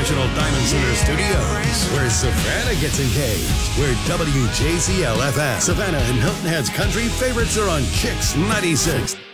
International Diamond Center Studios, where Savannah gets engaged, where WJZL-FM, Savannah and Hilton Head's country favorites are on Kicks 96.